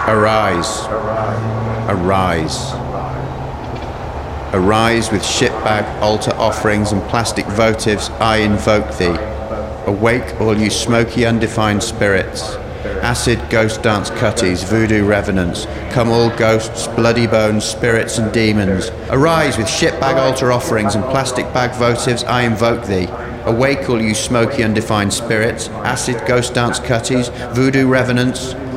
Arise, arise. Arise with shitbag, altar offerings and plastic votives, I invoke thee. Awake all you smoky undefined spirits. Acid, ghost dance cutties, voodoo revenants, come all ghosts, bloody bones, spirits and demons. Arise with shitbag altar offerings and plastic bag votives, I invoke thee. Awake all you smoky undefined spirits, acid, ghost dance cutties, voodoo revenants,